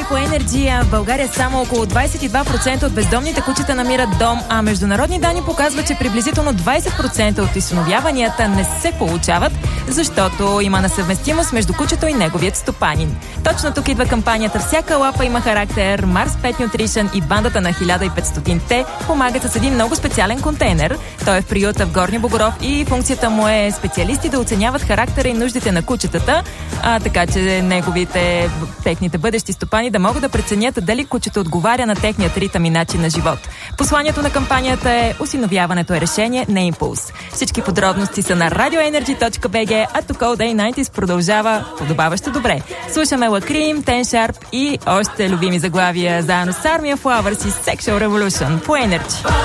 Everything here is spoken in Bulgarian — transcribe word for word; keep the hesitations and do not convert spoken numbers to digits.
по Energy, в България само около двадесет и два процента от бездомните кучета намират дом, а международни данни показват, че приблизително двадесет процента от изсиновяванията не се получават, защото има несъвместимост между кучето и неговият стопанин. Точно тук идва кампанията "Всяка лапа има характер", Mars Pet Nutrition и бандата на хиляда и петстотин-те помагат с един много специален контейнер. Той е в приюта в Горни Богоров и функцията му е специалисти да оценяват характера и нуждите на кучетата, а, така че неговите, техните бъдещи стопани да могат да преценят дали кучето отговаря на техният ритъм и начин на живот. Посланието на кампанията е: осиновяването е решение, не импулс. Всички подробности са на радио енерджи точка би джи, а тук All Day деветдесет продължава подобаващо добре. Слушаме Лакрим, Ten Sharp и още любими заглавия заедно с Army of Flowers и Sexual Revolution по Energy.